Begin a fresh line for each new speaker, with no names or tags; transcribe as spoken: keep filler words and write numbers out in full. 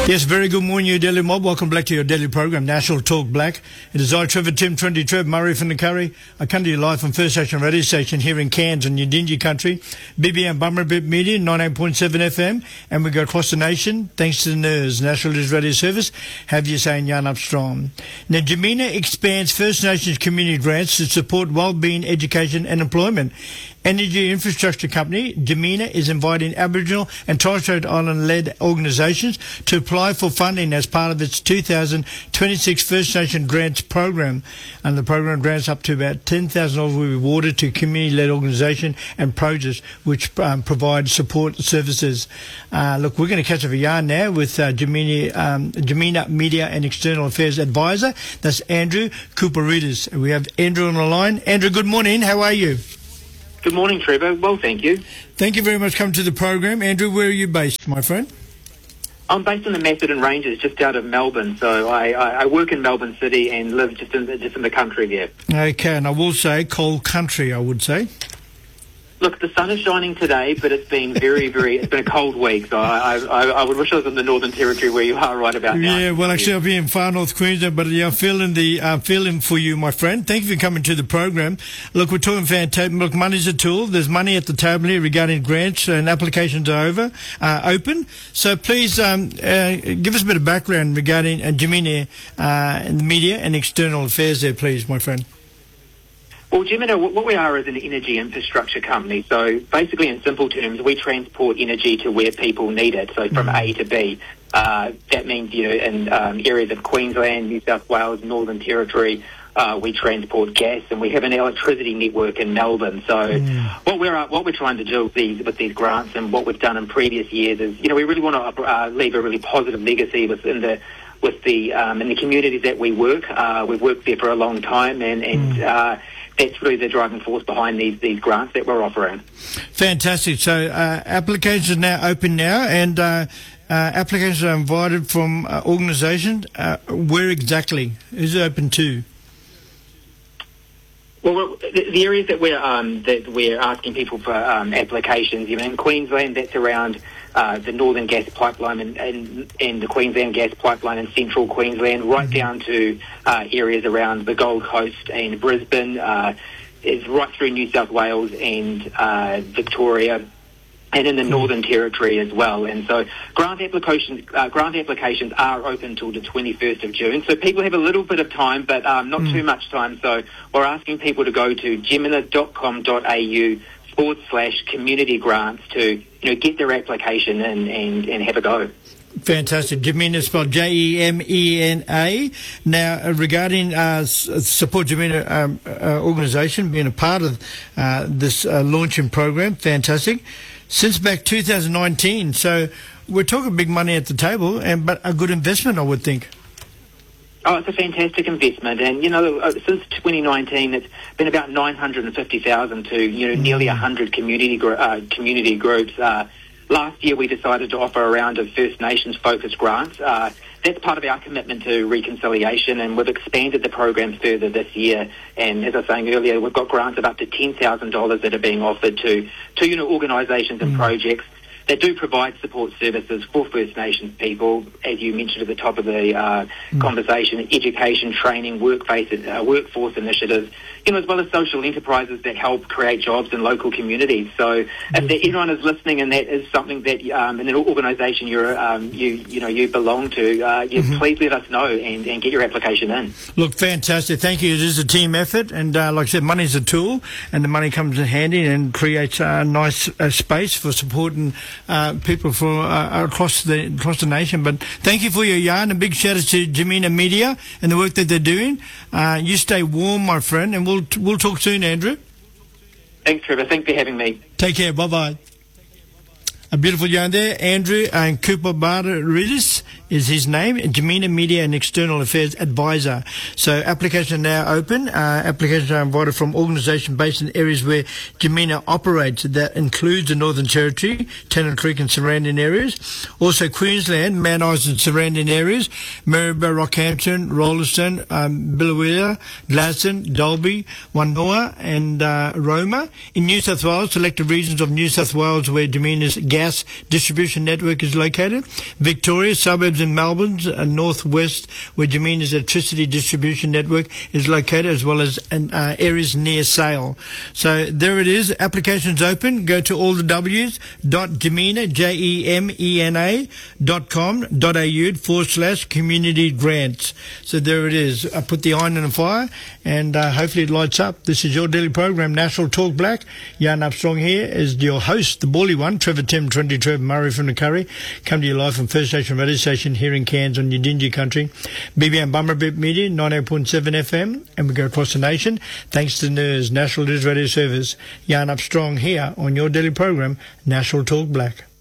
Yes, very good morning, you Daily Mob. Welcome back to your daily program, National Talk Black. It is I, Trevor Tim, Trinity Trev, Murray from the Curry. I come to you live from First Nation Radio Station here in Cairns in Yidinji country. B B M Bummerbip Media, ninety-eight point seven F M. And we go across the nation, thanks to the N E R S, National News Radio Service. Have you saying yarn up strong. Now, Jamina expands First Nations community grants to support wellbeing, education and employment. Energy Infrastructure Company, Jamina, is inviting Aboriginal and Torres Strait Island-led organisations to apply for funding as part of its two thousand twenty-six First Nation Grants Program. And the program grants up to about ten thousand dollars will be awarded to community-led organisations and projects which um, provide support services. Uh, look, we're going to catch up a yarn now with uh, Jamina, um, Jamina Media and External Affairs Advisor. That's Andrew Kuparidis. We have Andrew on the line. Andrew, good morning. How are you?
Good morning, Trevor. Well, thank you.
Thank you very much for coming to the program. Andrew, where are you based, my friend?
I'm based in the Macedon Ranges, just out of Melbourne. So I, I, I work in Melbourne City and live just in, just in the country there.
Okay, and I will say cold country, I would say.
Look, the sun is shining today, but it's been very, very, it's been a cold week, so I, I, I would wish I was in the Northern Territory where you are right about now.
Yeah, well, actually, I'll be in far North Queensland, but yeah, I'm feeling the, uh, feeling for you, my friend. Thank you for coming to the program. Look, we're talking fantastic. Look, money's a tool. There's money at the table here regarding grants and applications are over, uh, open. So please, um, uh, give us a bit of background regarding uh, Jamina, uh, and the media and external affairs there, please, my friend.
Well, Jamina, what we are is an energy infrastructure company. So basically, in simple terms, we transport energy to where people need it. So from A to B. Uh, that means, you know, in um, areas of Queensland, New South Wales, Northern Territory, uh, we transport gas, and we have an electricity network in Melbourne. So mm. what we're uh, what we're trying to do with these, with these grants and what we've done in previous years is, you know, we really want to uh, leave a really positive legacy within the with the um, in the communities that we work. Uh, we've worked there for a long time, and and. Mm. Uh, That's really the driving force behind these these grants that we're offering.
Fantastic. So uh, applications are now open now, and uh, uh, applications are invited from uh, organisations. Uh, where exactly is it open to?
Well, the, the areas that we're um, that we're asking people for um, applications, you know, in Queensland, that's around uh, the Northern Gas Pipeline and, and, and the Queensland Gas Pipeline in central Queensland, right mm-hmm. down to uh, areas around the Gold Coast and Brisbane, uh, is right through New South Wales and uh, Victoria, and in the Northern Territory as well. And so grant applications uh, grant applications are open till the twenty-first of June. So people have a little bit of time, but um, not mm. too much time. So we're asking people to go to gemina dot com dot a u forward slash community grants to, you know, get their application in and, and have a go.
Fantastic. Jamina is spelled J E M E N A. Now, uh, regarding uh, Support Jamina um, uh, organisation, being a part of uh, this uh, launching program, fantastic. Since back two thousand nineteen, so we're talking big money at the table, and but a good investment, I would think.
Oh, it's a fantastic investment, and you know, uh, since twenty nineteen, it's been about nine hundred and fifty thousand to you know mm. nearly a hundred community gr- uh, community groups. Uh, last year, we decided to offer a round of First Nations focused grants. Uh, that's part of our commitment to reconciliation, and we've expanded the program further this year. And as I was saying earlier, we've got grants of up to ten thousand dollars that are being offered to, to you know, organisations and mm. projects that do provide support services for First Nations people, as you mentioned at the top of the uh, mm. conversation, education, training, workplace, uh, workforce initiatives, you know, as well as social enterprises that help create jobs in local communities. So mm. if there, anyone is listening and that is something that, um, in an organisation you're, um, you, you know, you belong to, uh, you mm-hmm. please let us know and, and get your application in.
Look, fantastic. Thank you. It is a team effort, and uh, like I said, money's a tool, and the money comes in handy and creates a nice uh, space for supporting Uh, people from uh, across the across the nation. But thank you for your yarn, and big shout out to Jamina Media and the work that they're doing. Uh, you stay warm, my friend, and we'll we'll talk soon, Andrew.
Thanks, Trevor. Thanks for having me.
Take care. Bye bye. A beautiful yarn there. Andrew and Kuparidis is his name, Jamina Media and External Affairs Advisor. So applications are now open. Uh, applications are invited from organisations based in areas where Jamina operates. That includes the Northern Territory, Tennant Creek and surrounding areas. Also Queensland, Mount Isa and surrounding areas, Maryborough, Rockhampton, Rolleston, um, Billawea, Gladstone, Dalby, Wanoa and uh, Roma. In New South Wales, selected regions of New South Wales where Jamina's gas gas distribution network is located. Victoria, suburbs in Melbourne, uh, northwest, where Jamina's electricity distribution network is located, as well as in, uh, areas near Sale. So there it is. Applications open. Go to all the W's dot Jamena, J E M E N A dot com dot A U forward slash community grants. So there it is. I put the iron in the fire, and uh, hopefully it lights up. This is your daily program, National Talk Black. Jan Armstrong here is your host, the bally one, Trevor Tim twenty-two, Murray from the Curry. Come to you live from First Station Radio Station here in Cairns on Yidinji Country. B B M Bummerbip Media, ninety-eight point seven F M, and we go across the nation thanks to N E R S, National News Radio Service. Jan Armstrong here on your daily program, National Talk Black.